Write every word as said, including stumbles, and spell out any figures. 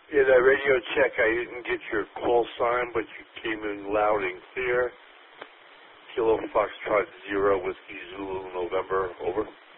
Yeah, that radio check, I didn't get your call sign, but you came in loud and clear. Kilo Foxtrot Zero Whiskey Zulu November, over.